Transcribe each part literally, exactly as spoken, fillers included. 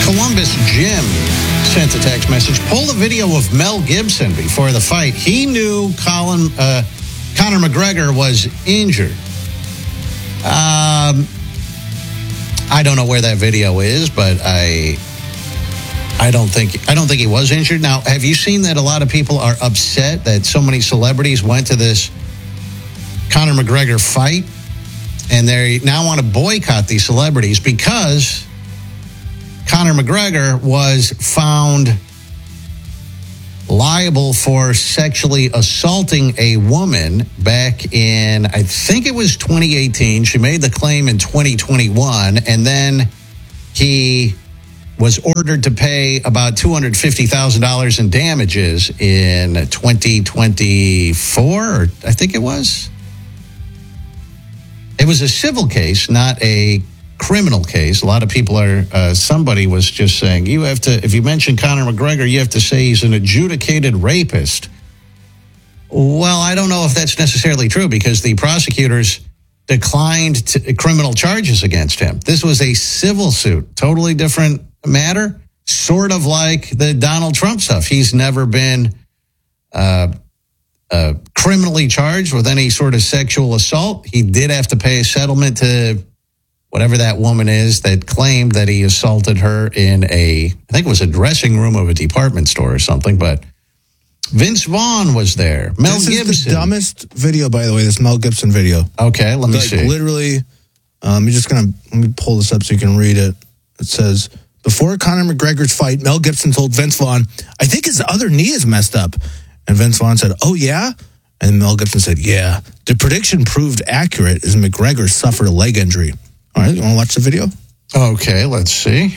Columbus Jim sent a text message. Pull the video of Mel Gibson before the fight. He knew Colin, uh, Conor McGregor was injured. Um, I don't know where that video is, but I, I don't think I don't think he was injured. Now, have you seen that a lot of people are upset that so many celebrities went to this Conor McGregor fight, and they now want to boycott these celebrities because Conor McGregor was found liable for sexually assaulting a woman back in, I think it was twenty eighteen. She made the claim in twenty twenty-one, and then he was ordered to pay about two hundred fifty thousand dollars in damages in twenty twenty-four, or I think it was. It was a civil case, not a criminal case. A lot of people are, uh, somebody was just saying, you have to, if you mention Conor McGregor, you have to say he's an adjudicated rapist. Well, I don't know if that's necessarily true because the prosecutors declined to, criminal charges against him. This was a civil suit, totally different matter, sort of like the Donald Trump stuff. He's never been uh, uh, criminally charged with any sort of sexual assault. He did have to pay a settlement to whatever that woman is that claimed that he assaulted her in a, I think it was a dressing room of a department store or something, but Vince Vaughn was there. Mel this Gibson. This is the dumbest video, by the way, this Mel Gibson video. Okay, let me like, see. Literally, um, I'm just going to, let me pull this up so you can read it. It says, before Conor McGregor's fight, Mel Gibson told Vince Vaughn, I think his other knee is messed up. And Vince Vaughn said, oh, yeah? And Mel Gibson said, yeah. The prediction proved accurate as McGregor suffered a leg injury. All right, you want to watch the video? Okay, let's see.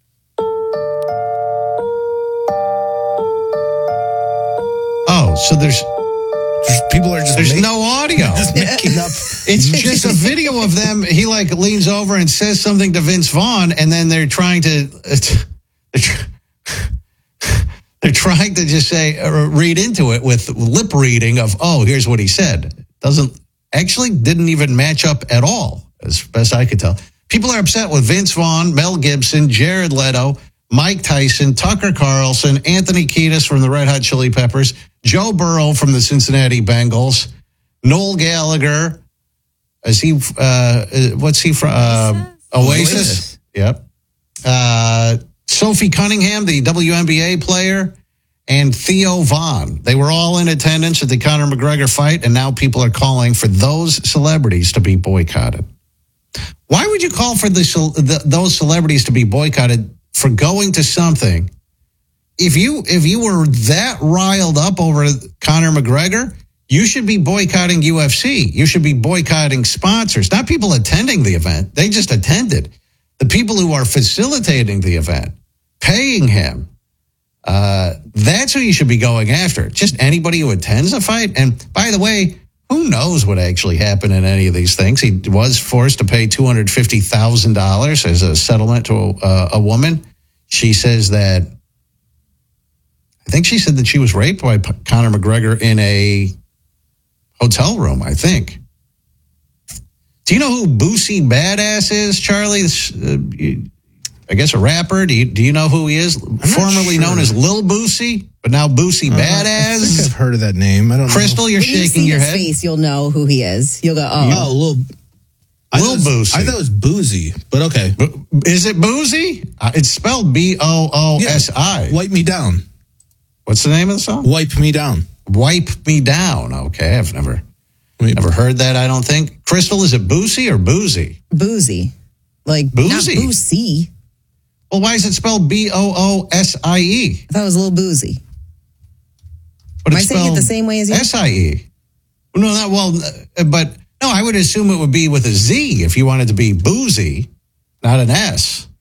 Oh, so there's... Just, people are just... There's make, no audio. Just making up... It's just a video of them. He, like, leans over and says something to Vince Vaughn, and then they're trying to... They're, tr- they're trying to just say, uh, read into it with lip reading of, oh, here's what he said. Doesn't... Actually didn't even match up at all, as best I could tell. People are upset with Vince Vaughn, Mel Gibson, Jared Leto, Mike Tyson, Tucker Carlson, Anthony Kiedis from the Red Hot Chili Peppers, Joe Burrow from the Cincinnati Bengals, Noel Gallagher. Is he? Uh, what's he from? Uh, Oasis. Oasis. Yep. Uh, Sophie Cunningham, the W N B A player, and Theo Vaughn. They were all in attendance at the Conor McGregor fight, and now people are calling for those celebrities to be boycotted. Why would you call for the, the, those celebrities to be boycotted for going to something? If you if you were that riled up over Conor McGregor, you should be boycotting U F C. You should be boycotting sponsors, not people attending the event. They just attended. The people who are facilitating the event, paying him, uh, that's who you should be going after. Just anybody who attends a fight. And by the way, who knows what actually happened in any of these things? He was forced to pay two hundred fifty thousand dollars as a settlement to a, uh, a woman. She says that, I think she said that she was raped by Conor McGregor in a hotel room, I think. Do you know who Boosie Badass is, Charlie? This, uh, I guess a rapper. Do you, do you know who he is? I'm Formerly sure. known as Lil Boosie, but now Boosie Uh, Badass. I think I've heard of that name. I don't Crystal, know. you're when you shaking see your his head. face, you'll know who he is. You'll go, oh. Oh, Lil, I Lil thought it was- Boosie. I thought it was Boozy, but okay. Is it Boozy? Uh, it's spelled B O O S I. Wipe Me Down. What's the name of the song? Wipe Me Down. Wipe Me Down. Okay, I've never Wait. never heard that, I don't think. Crystal, is it Boozy or Boozy? Boozy. Like, Boozy? not Boozy. Well, why is it spelled B O O S I E? I thought it was a little boozy. But Am I it's saying it spelled the same way as you? S I E. No, not well, uh, but no, I would assume it would be with a Z if you wanted to be boozy, not an S.